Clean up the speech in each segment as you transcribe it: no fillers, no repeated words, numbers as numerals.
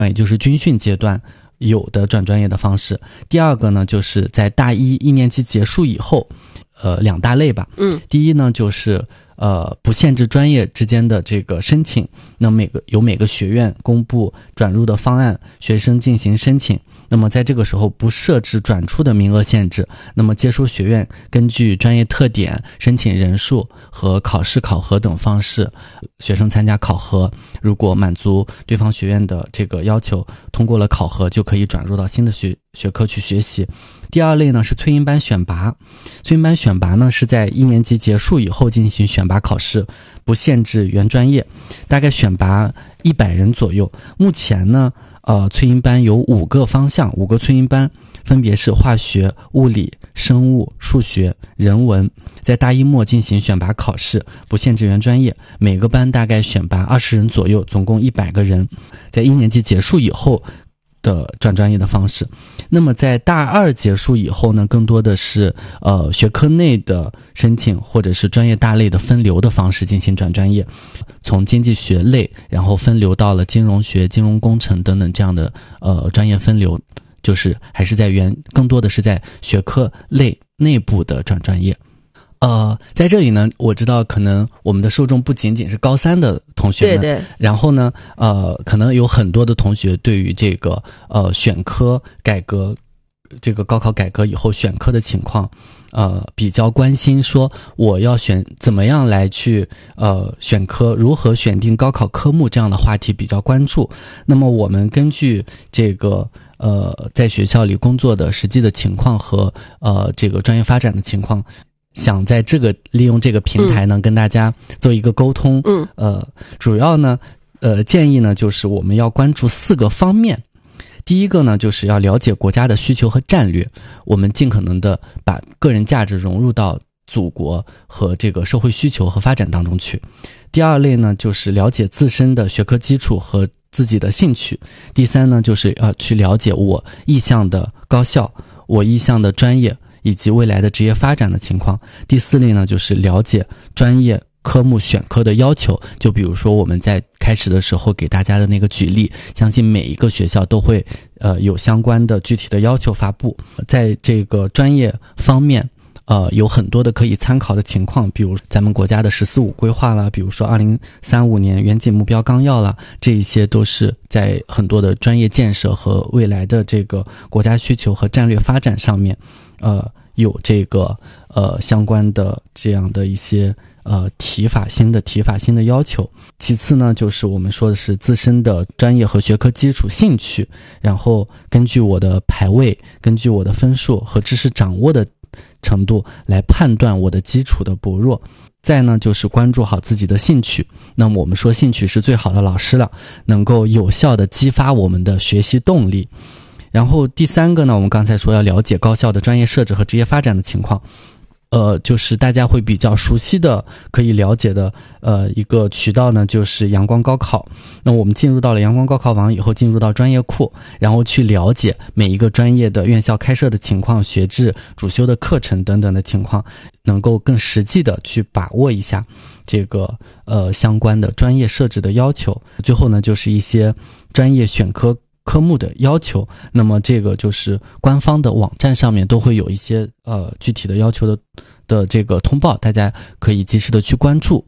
也就是军训阶段有的转专业的方式。第二个呢，就是在大一1年级结束以后，2大类吧。第一呢，就是不限制专业之间的这个申请，那每个学院公布转入的方案，学生进行申请。那么在这个时候不设置转出的名额限制，那么接收学院根据专业特点、申请人数和考试考核等方式，学生参加考核，如果满足对方学院的这个要求，通过了考核，就可以转入到新的学科去学习。第二类呢是催营班选拔，催营班选拔呢是在1年级结束以后进行选拔考试，不限制原专业，大概选拔100人左右。目前呢催营班有5个方向，5个催营班分别是化学、物理、生物、数学、人文，在大一末进行选拔考试，不限制原专业，每个班大概选拔20人左右，总共100个人，在1年级结束以后的转专业的方式。那么在大2结束以后呢，更多的是学科内的申请或者是专业大类的分流的方式进行转专业，从经济学类然后分流到了金融学、金融工程等等这样的专业分流，就是还是更多的是在学科类内部的转专业。在这里呢，我知道可能我们的受众不仅仅是高3的同学们，对，然后呢，可能有很多的同学对于这个选科改革，这个高考改革以后选科的情况，比较关心，说我要怎么样来去选科，如何选定高考科目这样的话题比较关注。那么我们根据这个在学校里工作的实际的情况和这个专业发展的情况，想在利用这个平台呢，跟大家做一个沟通。主要呢建议呢就是我们要关注4个方面。第一个呢就是要了解国家的需求和战略，我们尽可能的把个人价值融入到祖国和这个社会需求和发展当中去。第二类呢就是了解自身的学科基础和自己的兴趣。第三呢就是要去了解我意向的高校、我意向的专业以及未来的职业发展的情况。第4类呢就是了解专业科目选科的要求，就比如说我们在开始的时候给大家的那个举例，相信每一个学校都会有相关的具体的要求发布。在这个专业方面有很多的可以参考的情况，比如咱们国家的“14-5”规划啦，比如说2035年远景目标纲要啦，这一些都是在很多的专业建设和未来的这个国家需求和战略发展上面有这个相关的这样的一些新的要求。其次呢就是我们说的是自身的专业和学科基础兴趣，然后根据我的排位，根据我的分数和知识掌握的程度来判断我的基础的薄弱。再呢就是关注好自己的兴趣，那么我们说兴趣是最好的老师了，能够有效的激发我们的学习动力。然后第3个呢，我们刚才说要了解高校的专业设置和职业发展的情况，就是大家会比较熟悉的可以了解的一个渠道呢就是阳光高考。那我们进入到了阳光高考网以后，进入到专业库，然后去了解每一个专业的院校开设的情况、学制、主修的课程等等的情况，能够更实际的去把握一下这个相关的专业设置的要求。最后呢就是一些专业选科目的要求，那么这个就是官方的网站上面都会有一些具体的要求的这个通报，大家可以及时的去关注。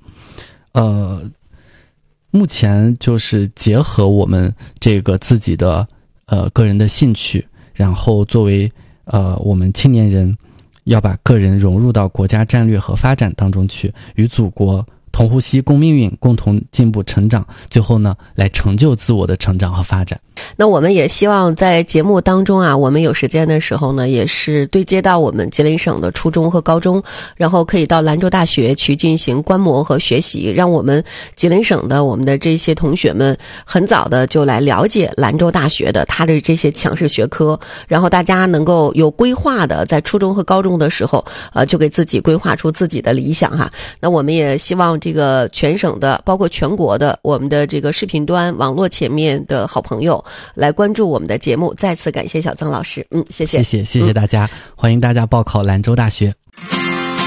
目前就是结合我们这个自己的个人的兴趣，然后作为我们青年人要把个人融入到国家战略和发展当中去，与祖国同呼吸共命运，共同进步成长，最后呢来成就自我的成长和发展。 那我们也希望在节目当中啊，我们有时间的时候呢，也是对接到我们吉林省的初中和高中，然后可以到兰州大学去进行观摩和学习，让我们吉林省的我们的这些同学们很早的就来了解兰州大学的它的这些强势学科，然后大家能够有规划的在初中和高中的时候就给自己规划出自己的理想哈。那我们也希望这个全省的包括全国的我们的这个视频端网络前面的好朋友来关注我们的节目。再次感谢小曾老师，谢谢大家，欢迎大家报考兰州大学。